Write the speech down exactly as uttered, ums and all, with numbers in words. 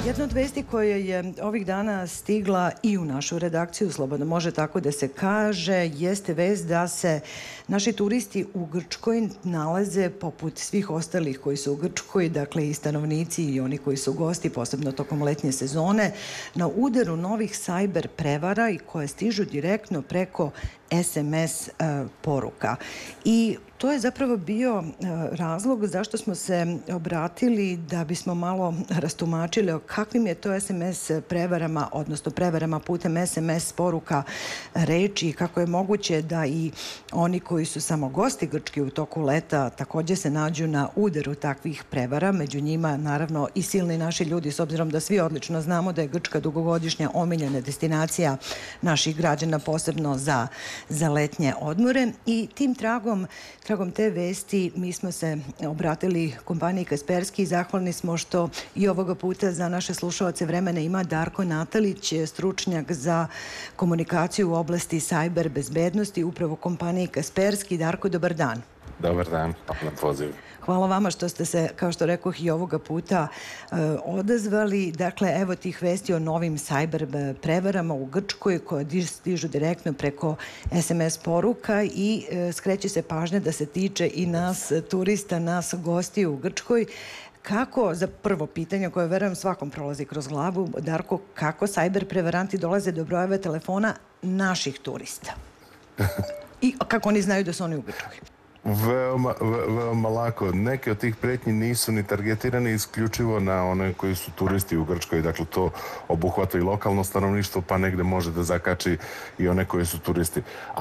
Jedna od vesti koja je ovih dana stigla i u našu redakciju, slobodno može tako da se kaže, jeste vest da se naši turisti u Grčkoj nalaze poput svih ostalih koji su u Grčkoj, dakle i stanovnici i oni koji su gosti, posebno tokom letnje sezone, na udaru novih sajber prevara i koje stižu direktno preko es em es poruka. I to je zapravo bio razlog zašto smo se obratili da bismo malo rastumačili o kakvim je to es em es prevarama, odnosno prevarama putem es em es poruka reči i kako je moguće da i oni koji su samo gosti Grčki u toku leta također se nađu na udaru takvih prevara. Među njima naravno i silni naši ljudi, s obzirom da svi odlično znamo da je Grčka dugogodišnja omiljena destinacija naših građana, posebno za, za letnje odmore. I tim tragom Tragom te vesti mi smo se obratili kompaniji Kasperski i zahvalni smo što i ovoga puta za naše slušaoce vremena ima Darko Natalić, stručnjak za komunikaciju u oblasti sajber bezbednosti, upravo kompaniji Kasperski. Darko, dobar dan. Dobar dan, na poziv. Hvala vama što ste se, kao što rekoh, i ovoga puta e, odazvali. Dakle, evo tih vesti o novim sajber prevarama u Grčkoj koje stižu direktno preko es em es poruka i e, skreće se pažnja da se tiče i nas turista, nas gosti u Grčkoj. Kako, za prvo pitanje koje verujem svakom prolazi kroz glavu, Darko, kako sajber prevaranti dolaze do brojeva telefona naših turista? I kako oni znaju da su oni u Grčkoj? Veoma, ve, veoma lako. Neke od tih pretnji nisu ni targetirane isključivo na one koji su turisti u Grčkoj. Dakle, to obuhvata i lokalno stanovništvo, pa negde može da zakači i one koji su turisti.